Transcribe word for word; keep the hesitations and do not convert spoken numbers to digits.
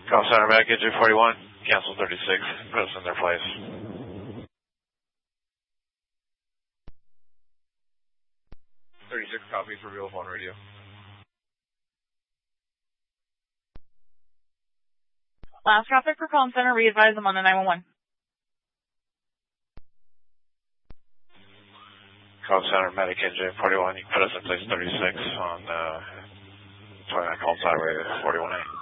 Call center back at J forty-one, cancel thirty-six, put us in their place. thirty-six copies for real phone radio. Last traffic for comm center, re-advise them on the nine one one. Comm center, medic at J forty-one, you can put us in place thirty-six on uh, twenty-nine Colts Highway forty-one A.